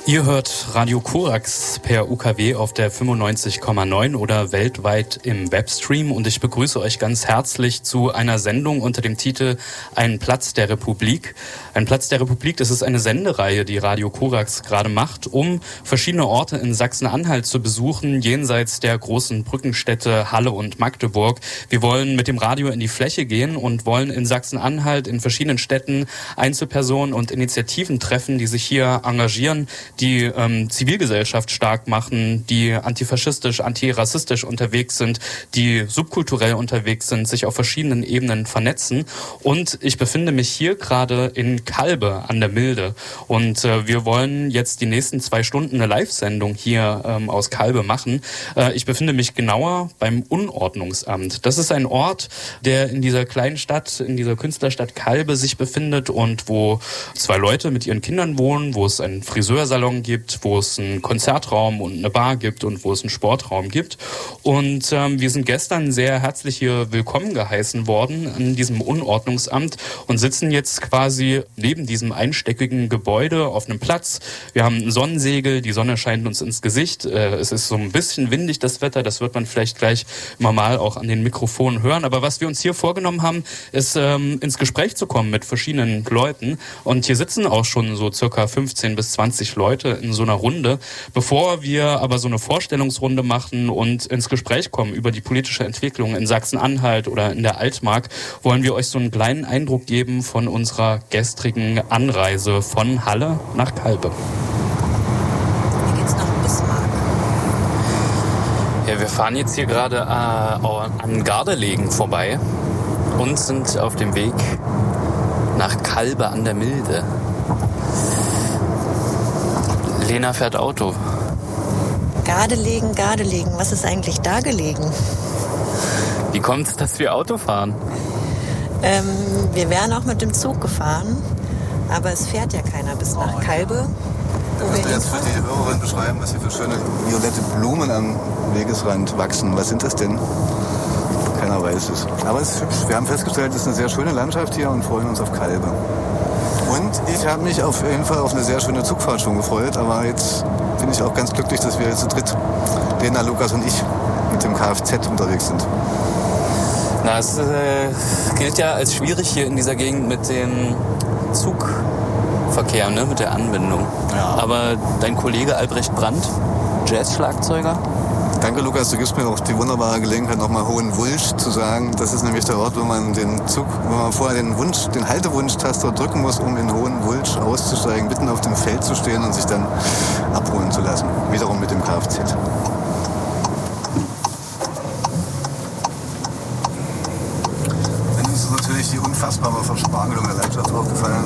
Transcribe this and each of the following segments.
Ihr hört Radio Korax per UKW auf der 95,9 oder weltweit im Webstream und ich begrüße euch ganz herzlich zu einer Sendung unter dem Titel Ein Platz der Republik. Ein Platz der Republik, das ist eine Sendereihe, die Radio Korax gerade macht, um verschiedene Orte in Sachsen-Anhalt zu besuchen, jenseits der großen Brückenstädte Halle und Magdeburg. Wir wollen mit dem Radio in die Fläche gehen und wollen in Sachsen-Anhalt in verschiedenen Städten Einzelpersonen und Initiativen treffen, die sich hier engagieren, die Zivilgesellschaft stark machen, die antifaschistisch, antirassistisch unterwegs sind, die subkulturell unterwegs sind, sich auf verschiedenen Ebenen vernetzen. Und ich befinde mich hier gerade in Kalbe an der Milde. Und wir wollen jetzt die nächsten 2 Stunden eine Live-Sendung hier aus Kalbe machen. Ich befinde mich genauer beim Unordnungsamt. Das ist ein Ort, der in dieser kleinen Stadt, in dieser Künstlerstadt Kalbe sich befindet und wo 2 Leute mit ihren Kindern wohnen, wo es einen Friseursalon gibt, wo es einen Konzertraum und eine Bar gibt und wo es einen Sportraum gibt. Und wir sind gestern sehr herzlich hier willkommen geheißen worden in diesem Unordnungsamt und sitzen jetzt quasi neben diesem einstöckigen Gebäude auf einem Platz. Wir haben einen Sonnensegel, die Sonne scheint uns ins Gesicht. Es ist so ein bisschen windig, das Wetter, das wird man vielleicht gleich immer mal auch an den Mikrofonen hören. Aber was wir uns hier vorgenommen haben, ist ins Gespräch zu kommen mit verschiedenen Leuten. Und hier sitzen auch schon so circa 15 bis 20 Leute in so einer Runde. Bevor wir aber so eine Vorstellungsrunde machen und ins Gespräch kommen über die politische Entwicklung in Sachsen-Anhalt oder in der Altmark, wollen wir euch so einen kleinen Eindruck geben von unserer gestrigen Anreise von Halle nach Kalbe. Hier geht's nach Bismarck. Ja, wir fahren jetzt hier gerade an Gardelegen vorbei und sind auf dem Weg nach Kalbe an der Milde. Lena fährt Auto. Gardelegen. Was ist eigentlich da gelegen? Wie kommt es, dass wir Auto fahren? Wir wären auch mit dem Zug gefahren, aber es fährt ja keiner bis nach Kalbe. Kannst du jetzt für die Hörerin beschreiben, was hier für schöne violette Blumen am Wegesrand wachsen? Was sind das denn? Keiner weiß es. Aber es ist hübsch. Wir haben festgestellt, es ist eine sehr schöne Landschaft hier und freuen uns auf Kalbe. Und ich habe mich auf jeden Fall auf eine sehr schöne Zugfahrt schon gefreut, aber jetzt bin ich auch ganz glücklich, dass wir jetzt zu dritt, Lena, Lukas und ich, mit dem Kfz unterwegs sind. Na, es gilt ja als schwierig hier in dieser Gegend mit dem Zugverkehr, ne, mit der Anbindung. Ja. Aber dein Kollege Albrecht Brandt, Jazz-Schlagzeuger? Danke, Lukas, du gibst mir auch die wunderbare Gelegenheit, nochmal Hohenwulsch zu sagen. Das ist nämlich der Ort, wo man vorher den Haltewunsch-Taster drücken muss, um in Hohenwulsch auszusteigen, mitten auf dem Feld zu stehen und sich dann abholen zu lassen. Wiederum mit dem Kfz. Dann ist natürlich die unfassbare Verspargelung der Landschaft aufgefallen.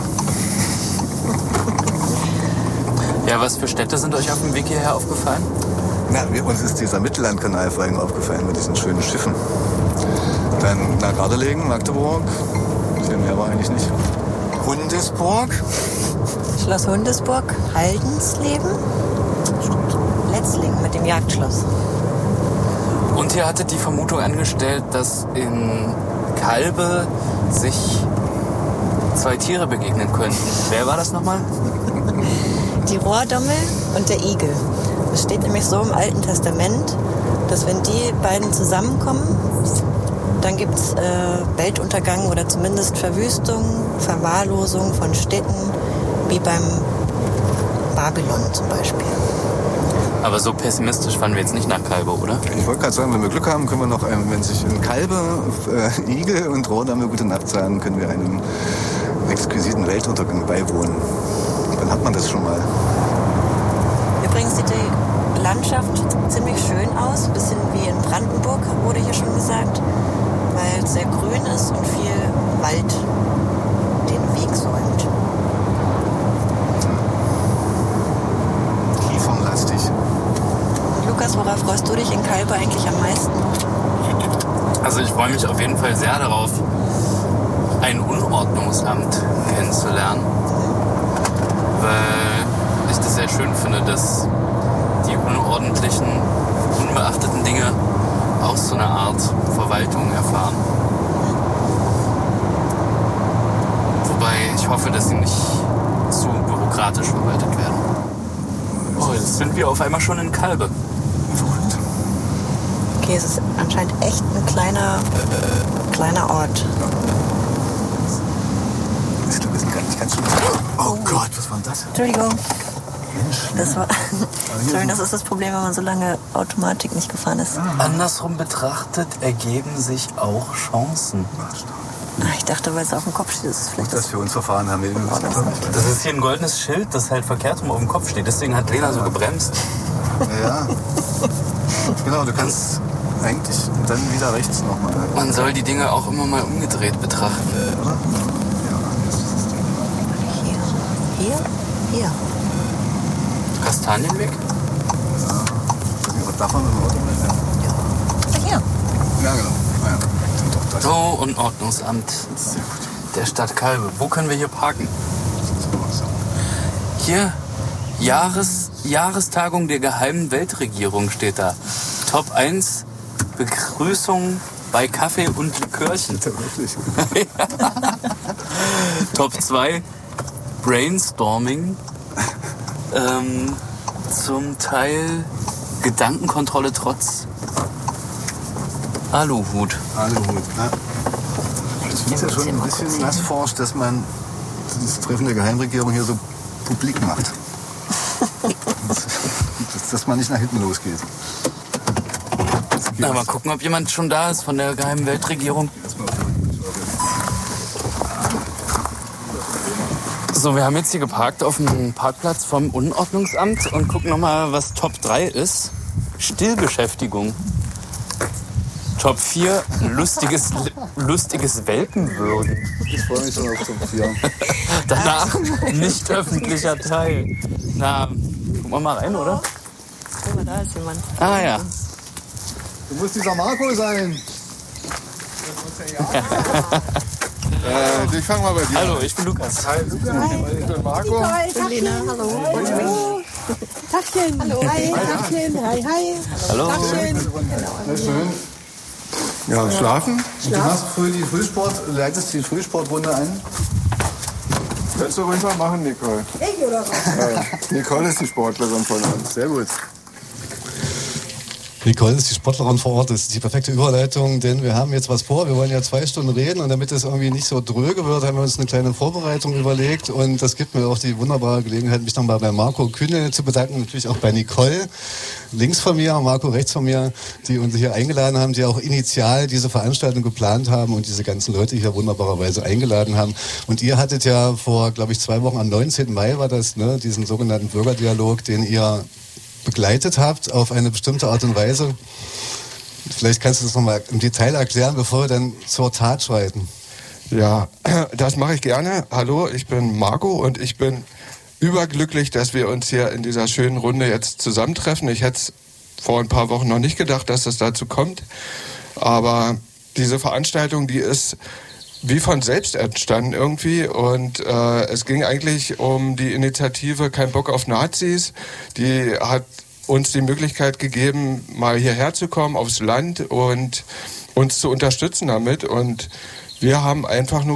Ja, was für Städte sind euch auf dem Weg hierher aufgefallen? Na, uns ist dieser Mittellandkanal vor allem aufgefallen mit diesen schönen Schiffen. Dann nach Gardelegen, Magdeburg. Viel mehr war eigentlich nicht. Hundesburg. Schloss Hundesburg, Haldensleben. Stimmt. Letzlingen mit dem Jagdschloss. Und ihr hattet die Vermutung angestellt, dass in Kalbe sich 2 Tiere begegnen könnten. Wer war das nochmal? Die Rohrdommel und der Igel. Es steht nämlich so im Alten Testament, dass wenn die beiden zusammenkommen, dann gibt es Weltuntergang oder zumindest Verwüstung, Verwahrlosung von Städten, wie beim Babylon zum Beispiel. Aber so pessimistisch fahren wir jetzt nicht nach Kalbe, oder? Ich wollte gerade sagen, wenn wir Glück haben, können wir noch, wenn sich in Kalbe Igel und Rohrdommel gute Nacht sagen, können wir einem exquisiten Weltuntergang beiwohnen. Dann hat man das schon mal. Übrigens sieht die Landschaft ziemlich schön aus, ein bisschen wie in Brandenburg, wurde hier schon gesagt, weil es sehr grün ist und viel Wald den Weg säumt. Kiefernlastig. Lukas, worauf freust du dich in Kalbe eigentlich am meisten? Also ich freue mich auf jeden Fall sehr darauf, ein Unordnungsamt kennenzulernen, weil ich das sehr schön finde, dass die unordentlichen, unbeachteten Dinge auch so eine Art Verwaltung erfahren. Wobei ich hoffe, dass sie nicht zu bürokratisch verwaltet werden. jetzt sind wir auf einmal schon in Kalbe. Verrückt. Okay, es ist anscheinend echt ein kleiner Ort. Ich glaube, wir sind gar nicht ganz schön. Oh Gott, was war denn das? Entschuldigung. Sorry, das ist das Problem, wenn man so lange Automatik nicht gefahren ist. Andersrum betrachtet ergeben sich auch Chancen. Ich dachte, weil es auf dem Kopf steht, ist es vielleicht Dass wir uns verfahren haben. Das ist hier ein goldenes Schild, das halt verkehrt rum auf dem Kopf steht. Deswegen hat Lena so gebremst. Ja. Genau, du kannst eigentlich dann wieder rechts nochmal. Man soll die Dinge auch immer mal umgedreht betrachten. Oder? Hier. Kastanienweg? Darf man mit dem Auto bleiben? Hier. Ja, genau. Ja. So, Unordnungsamt der Stadt Kalbe. Wo können wir hier parken? Hier, Jahrestagung der geheimen Weltregierung steht da. Top 1, Begrüßung bei Kaffee und Likörchen. Wirklich. Top 2, Brainstorming. Zum Teil Gedankenkontrolle trotz Aluhut. Aluhut, ja. Ich finde es ja schon ein bisschen nassforscht, dass man das Treffen der Geheimregierung hier so publik macht. dass man nicht nach hinten losgeht. Na, mal gucken, ob jemand schon da ist von der geheimen Weltregierung. So, wir haben jetzt hier geparkt auf dem Parkplatz vom Unordnungsamt und gucken nochmal, was Top 3 ist. Stillbeschäftigung. Top 4, lustiges Welpenwürgen. Ich freue mich schon auf Top 4. Danach nicht öffentlicher Teil. Na, gucken wir mal rein, oder? Guck mal, da ist jemand. Ah ja. Du musst dieser Marco sein. Ich fange mal bei dir. Hallo, ich bin Lukas. Hi, ich bin Marco. Hi, Lena, hallo. Tachchen. Hallo. Hi, Tachchen. Hi. Hallo. Tachchen. Na schön. Ja, schlafen? Und du machst leitest die Frühsportrunde ein? Kannst du ruhig mal machen, Nicole. Ich oder was? Ja, Nicole ist die Sportlerin von uns. Sehr gut. Nicole ist die Sportlerin vor Ort. Das ist die perfekte Überleitung, denn wir haben jetzt was vor. Wir wollen ja 2 Stunden reden und damit es irgendwie nicht so dröge wird, haben wir uns eine kleine Vorbereitung überlegt und das gibt mir auch die wunderbare Gelegenheit, mich nochmal bei Marco Kühne zu bedanken, natürlich auch bei Nicole, links von mir, Marco rechts von mir, die uns hier eingeladen haben, die auch initial diese Veranstaltung geplant haben und diese ganzen Leute hier wunderbarerweise eingeladen haben. Und ihr hattet ja vor, glaube ich, 2 Wochen, am 19. Mai war das, ne, diesen sogenannten Bürgerdialog, den ihr begleitet habt auf eine bestimmte Art und Weise. Vielleicht kannst du das nochmal im Detail erklären, bevor wir dann zur Tat schreiten. Ja, das mache ich gerne. Hallo, ich bin Marco und ich bin überglücklich, dass wir uns hier in dieser schönen Runde jetzt zusammentreffen. Ich hätte es vor ein paar Wochen noch nicht gedacht, dass es dazu kommt. Aber diese Veranstaltung, die ist wie von selbst entstanden irgendwie und es ging eigentlich um die Initiative Kein Bock auf Nazis. Die hat uns die Möglichkeit gegeben, mal hierher zu kommen aufs Land und uns zu unterstützen damit und wir haben einfach nur